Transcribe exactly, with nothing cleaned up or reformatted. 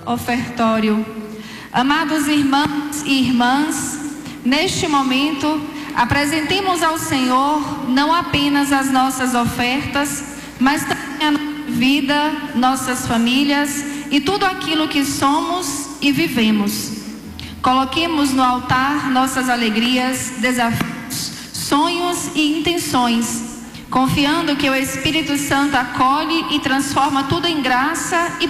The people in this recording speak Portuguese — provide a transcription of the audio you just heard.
ofertório. Amados irmãos e irmãs, neste momento, apresentemos ao Senhor não apenas as nossas ofertas, mas também a nossa vida, nossas famílias e tudo aquilo que somos e vivemos. Coloquemos no altar nossas alegrias, desafios, sonhos e intenções, confiando que o Espírito Santo acolhe e transforma tudo em graça e